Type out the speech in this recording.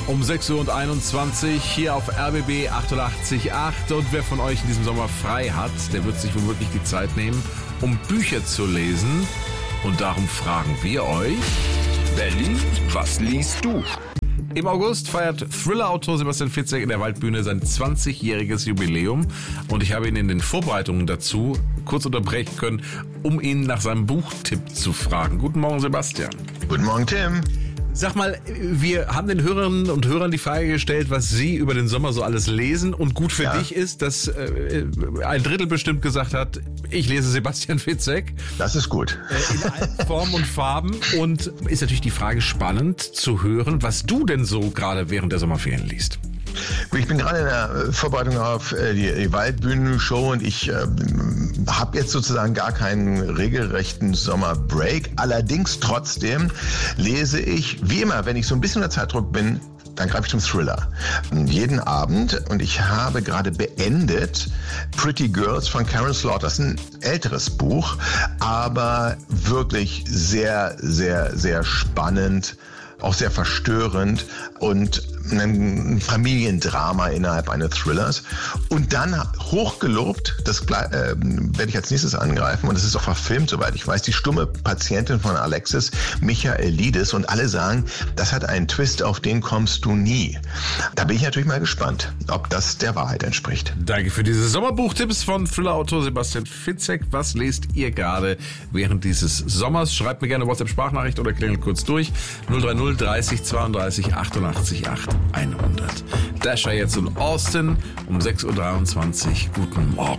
Um 6:21 Uhr hier auf RBB 88.8. Und wer von euch in diesem Sommer frei hat, der wird sich womöglich die Zeit nehmen, um Bücher zu lesen. Und darum fragen wir euch: Berlin, was liest du? Im August feiert Thriller-Autor Sebastian Fitzek in der Waldbühne sein 20-jähriges Jubiläum. Und ich habe ihn in den Vorbereitungen dazu kurz unterbrechen können, um ihn nach seinem Buchtipp zu fragen. Guten Morgen, Sebastian. Guten Morgen, Tim. Sag mal, wir haben den Hörerinnen und Hörern die Frage gestellt, was sie über den Sommer so alles lesen. Und gut für dich ist, dass ein Drittel bestimmt gesagt hat, ich lese Sebastian Fitzek. Das ist gut. In allen Formen und Farben. Und ist natürlich die Frage spannend zu hören, was du denn so gerade während der Sommerferien liest. Ich bin gerade in der Vorbereitung auf die Waldbühnenshow und ich habe jetzt sozusagen gar keinen regelrechten Sommerbreak. Allerdings trotzdem lese ich, wie immer, wenn ich so ein bisschen unter Zeitdruck bin, dann greife ich zum Thriller. Jeden Abend. Und ich habe gerade beendet Pretty Girls von Karen Slaughter. Das ist ein älteres Buch, aber wirklich sehr, sehr, sehr spannend. Auch sehr verstörend und ein Familiendrama innerhalb eines Thrillers. Und dann hochgelobt, das werde ich als nächstes angreifen, und das ist auch verfilmt, soweit ich weiß, Die stumme Patientin von Alexis Michaelidis. Und alle sagen, das hat einen Twist, auf den kommst du nie. Da bin ich natürlich mal gespannt, ob das der Wahrheit entspricht. Danke für diese Sommerbuchtipps von Thriller-Autor Sebastian Fitzek. Was lest ihr gerade während dieses Sommers? Schreibt mir gerne WhatsApp-Sprachnachricht oder klingelt kurz durch. 030 30 32 88 8 100. Dasher jetzt in Austin um 6:23 Uhr. Guten Morgen.